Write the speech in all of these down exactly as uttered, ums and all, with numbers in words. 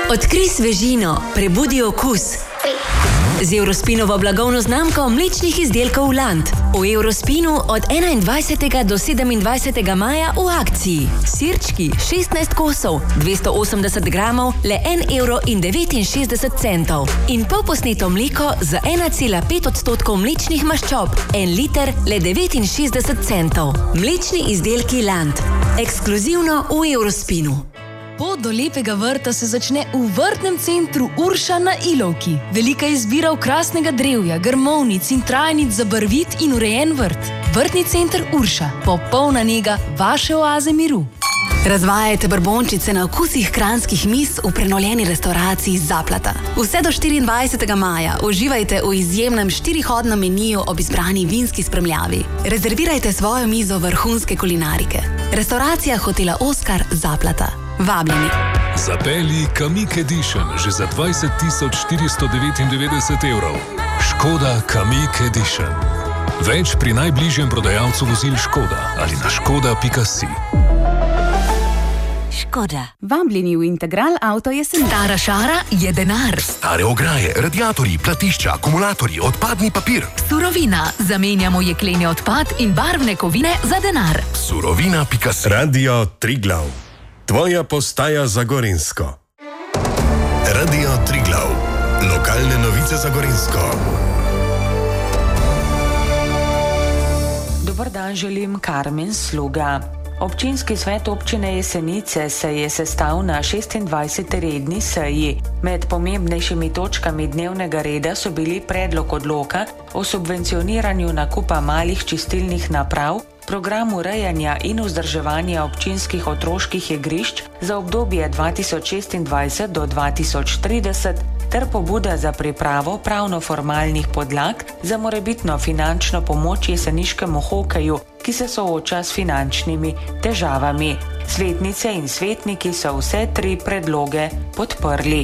Odkrij svežino, prebudi okus. Z Eurospinovo blagovno znamko mlečnih izdelkov Land. V Eurospinu od enaindvajsetega do sedemindvajsetega maja v akciji. Sirčki šestnajst kosov, dvesto osemdeset gramov, le en evro in devetinšestdeset centov. In polposneto mleko z ena cela pet odstotkov mlečnih maščob, en liter, le devetinšestdeset centov. Mlečni izdelki Land. Ekskluzivno v Eurospinu. Pot do lepega vrta se začne v vrtnem centru Urša na Ilovki. Velika izbira okrasnega drevja, grmovnic in trajnic za barvit in urejen vrt. Vrtni center Urša. Popolna nega vaše oaze miru. Razvajajte brbončice na okusih kranjskih miz v prenovljeni restauraciji Zaplata. Vse do štiriindvajsetega maja uživajte v izjemnem štirihodnem meniju ob izbrani vinski spremljavi. Rezervirajte svojo mizo vrhunske kulinarike. Restauracija hotela Oskar Zaplata. Vabljeni. Zapelji Kamiq Edition že za dvajset tisoč štiristo devetindevetdeset evrov. Škoda Kamiq Edition. Več pri najbližjem prodajalcu vozil Škoda ali na škoda pika si. Škoda. Vabljeni v Integral Auto Jesenice. Stara šara je denar. Stare ograje, radiatorji, platišča, akumulatorji, odpadni papir. Surovina. Zamenjamo jekleni odpad in barvne kovine za denar. Surovina pika si. Radio Triglav. Tvoja postaja za Gorenjsko. Radio Triglav. Lokalne novice za Gorenjsko. Dobar dan želim, Karmen Sluga. Občinski svet občine Jesenice se je sestal na šestindvajseti redni seji. Med pomembnejšimi točkami dnevnega reda so bili predlog odloka o subvencioniranju nakupa malih čistilnih naprav, program urejanja in vzdrževanja občinskih otroških igrišč za obdobje dva tisoč šestindvajset do dva tisoč trideset ter pobuda za pripravo pravno-formalnih podlag za morebitno finančno pomoč jeseniškemu hokeju, ki se sooča s finančnimi težavami. Svetnice in svetniki so vse tri predloge podprli.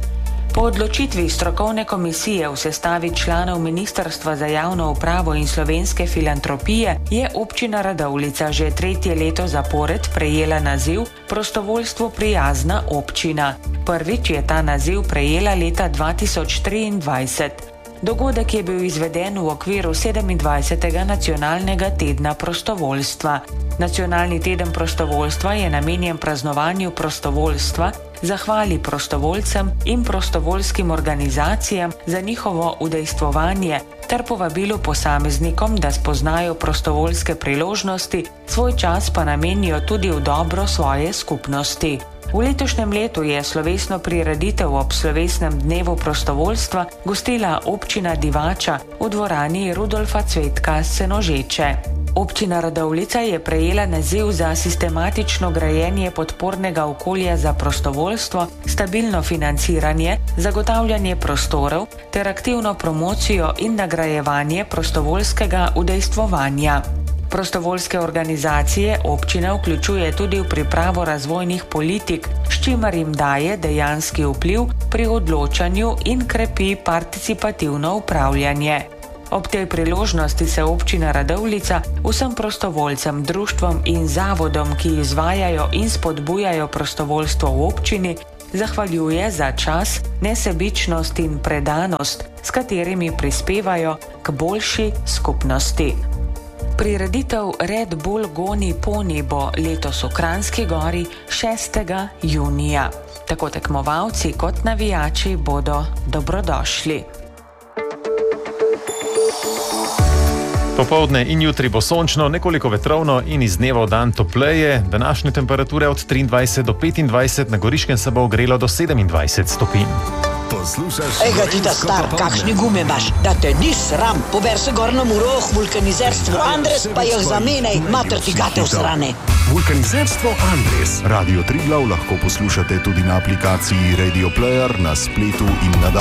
Po odločitvi strokovne komisije v sestavi članov Ministrstva za javno upravo in slovenske filantropije je občina Radovljica že tretje leto zapored prejela naziv Prostovoljstvo prijazna občina. Prvič je ta naziv prejela leta dva tisoč triindvajset. Dogodek je bil izveden v okviru sedemindvajsetega nacionalnega tedna prostovoljstva. Nacionalni teden prostovoljstva je namenjen praznovanju prostovoljstva, zahvali prostovoljcem in prostovoljskim organizacijam za njihovo udejstvovanje ter povabilu posameznikom, da spoznajo prostovoljske priložnosti, svoj čas pa namenijo tudi v dobro svoje skupnosti. V letošnjem letu je slovesno prireditev ob slovesnem dnevu prostovoljstva gostila občina Divača v dvorani Rudolfa Cvetka Senožeče. Občina Radovljica je prejela naziv za sistematično grajenje podpornega okolja za prostovoljstvo, stabilno financiranje, zagotavljanje prostorov ter aktivno promocijo in nagrajevanje prostovoljskega udejstvovanja. Prostovoljske organizacije občina vključuje tudi v pripravo razvojnih politik, s čimer jim daje dejanski vpliv pri odločanju in krepi participativno upravljanje. Ob tej priložnosti se občina Radovljica vsem prostovoljcem, društvom in zavodom, ki izvajajo in spodbujajo prostovoljstvo v občini, zahvaljuje za čas, nesebičnost in predanost, s katerimi prispevajo k boljši skupnosti. Prireditev Red Bull Goni Poni bo letos v Kranjski Gori šestega junija. Tako tekmovalci kot navijači bodo dobrodošli. Popoldne in jutri bo sončno, nekoliko vetrovno in iz dneva v dan topleje. Današnje temperature od triindvajset do petindvajset, na Goriškem se bo ogrelo do sedemindvajset stopinj. Poslušaš? Ej, ga ti ta star, kakšne gume imaš, da te ni sram. Pober se gor na Muroh, vulkanizerstvo Andres, pa jih zamenjaj, mater ti gate v srane. Vulkanizerstvo Andres. Radio Triglav lahko poslušate tudi na aplikaciji Radio Player, na spletu in na